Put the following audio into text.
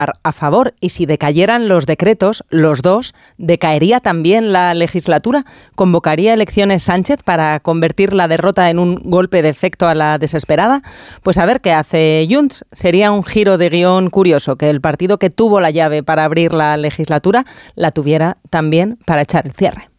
a favor. Y si decayeran los decretos, los dos, ¿decaería también la legislatura? ¿Convocaría elecciones Sánchez para convertir la derrota en un golpe de efecto a la desesperada? Pues a ver qué hace Junts. Sería un giro de guión curioso que el partido que tuvo la llave para abrir la legislatura la tuviera también para echar el cierre.